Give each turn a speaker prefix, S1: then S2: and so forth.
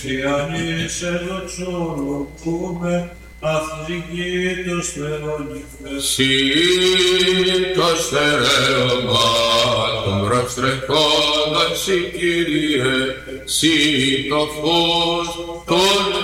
S1: Χριστιανής εδοξολογούμε, αθλικήτως Θεόνιφες.
S2: Συ το στερέωμα των προστρεχόντων, Συ Κύριε, Συ το φως των